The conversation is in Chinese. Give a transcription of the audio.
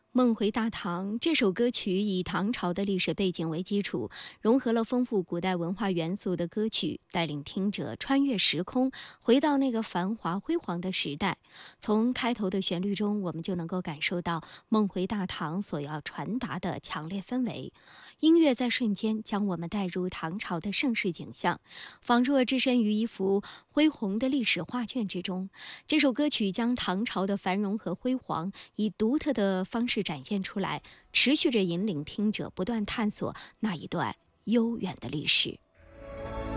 《梦回大唐》这首歌曲以唐朝的历史背景为基础，融合了丰富古代文化元素的歌曲，带领听者穿越时空，回到那个繁华辉煌的时代。从开头的旋律中，我们就能够感受到《梦回大唐》所要传达的强烈氛围。音乐在瞬间将我们带入唐朝的盛世景象，仿若置身于一幅恢宏的历史画卷之中。这首歌曲将唐朝的繁荣和辉煌以独特的方式展现出来，持续着引领听者不断探索那一段悠远的历史。